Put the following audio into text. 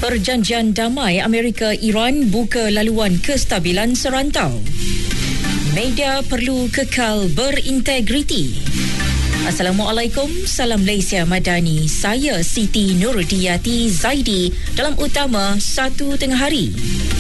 Perjanjian damai Amerika-Iran buka laluan kestabilan serantau. Media perlu kekal berintegriti. Assalamualaikum, salam Malaysia Madani. Saya Siti Nurudiyati Zaidi dalam utama 1 tengah hari.